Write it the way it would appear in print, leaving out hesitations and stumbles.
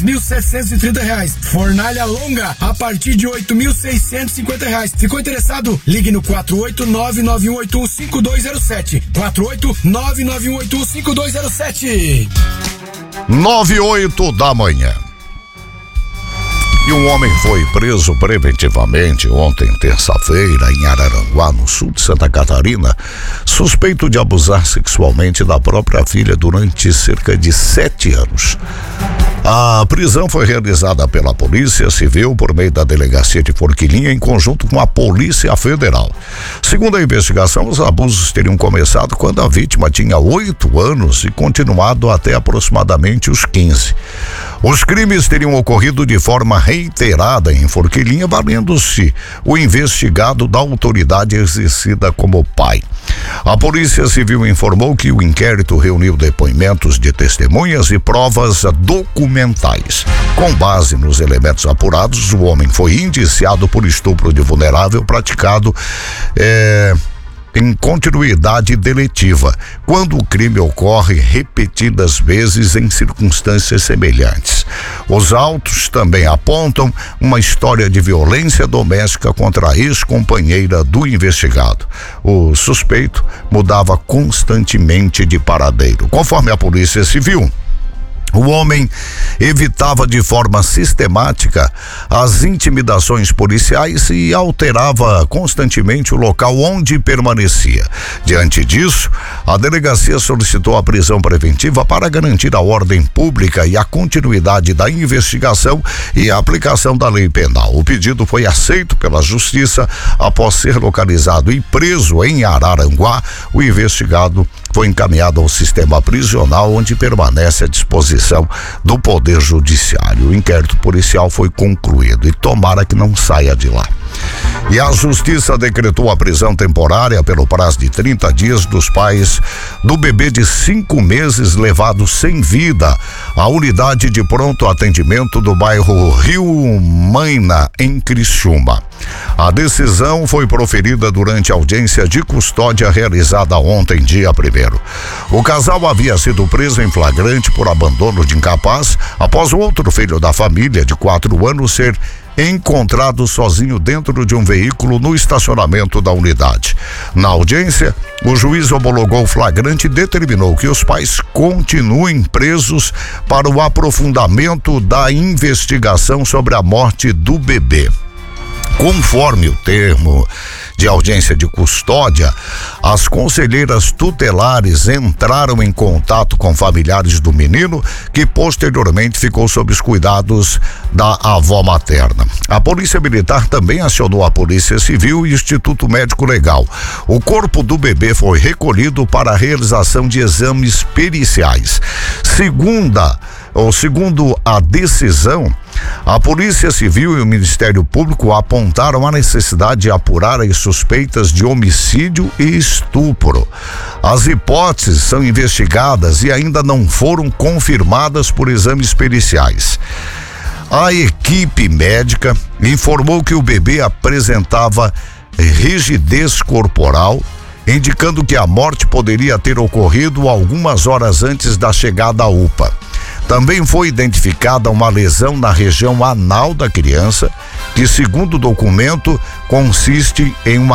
R$1.730. Fornalha longa a partir de R$8.650. Ficou interessado? Ligue no 48991815207. 48991815207. 9:08 da manhã. E um homem foi preso preventivamente ontem, terça-feira, em Araranguá, no sul de Santa Catarina, suspeito de abusar sexualmente da própria filha durante cerca de 7 anos. A prisão foi realizada pela Polícia Civil por meio da Delegacia de Forquilinha em conjunto com a Polícia Federal. Segundo a investigação, os abusos teriam começado quando a vítima tinha 8 anos e continuado até aproximadamente os 15. Os crimes teriam ocorrido de forma reiterada em Forquilinha, valendo-se o investigado da autoridade exercida como pai. A Polícia Civil informou que o inquérito reuniu depoimentos de testemunhas e provas documentais. Com base nos elementos apurados, o homem foi indiciado por estupro de vulnerável praticado em continuidade deletiva, quando o crime ocorre repetidas vezes em circunstâncias semelhantes. Os autos também apontam uma história de violência doméstica contra a ex-companheira do investigado. O suspeito mudava constantemente de paradeiro. Conforme a Polícia Civil, o homem evitava de forma sistemática as intimidações policiais e alterava constantemente o local onde permanecia. Diante disso, a delegacia solicitou a prisão preventiva para garantir a ordem pública e a continuidade da investigação e a aplicação da lei penal. O pedido foi aceito pela Justiça. Após ser localizado e preso em Araranguá, o investigado foi encaminhado ao sistema prisional, onde permanece à disposição do Poder Judiciário. O inquérito policial foi concluído e tomara que não saia de lá. E a Justiça decretou a prisão temporária pelo prazo de 30 dias dos pais do bebê de 5 meses levado sem vida à unidade de pronto atendimento do bairro Rio Maina, em Criciúma. A decisão foi proferida durante a audiência de custódia realizada ontem, dia 1º. O casal havia sido preso em flagrante por abandono de incapaz após o outro filho da família, de 4 anos, ser encontrado sozinho dentro de um veículo no estacionamento da unidade. Na audiência, o juiz homologou o flagrante e determinou que os pais continuem presos para o aprofundamento da investigação sobre a morte do bebê. Conforme o termo de audiência de custódia, as conselheiras tutelares entraram em contato com familiares do menino, que posteriormente ficou sob os cuidados da avó materna. A Polícia Militar também acionou a Polícia Civil e o Instituto Médico Legal. O corpo do bebê foi recolhido para a realização de exames periciais. Segundo a decisão, a Polícia Civil e o Ministério Público apontaram a necessidade de apurar as suspeitas de homicídio e estupro. As hipóteses são investigadas e ainda não foram confirmadas por exames periciais. A equipe médica informou que o bebê apresentava rigidez corporal, indicando que a morte poderia ter ocorrido algumas horas antes da chegada à UPA. Também foi identificada uma lesão na região anal da criança, que, segundo o documento, consiste em uma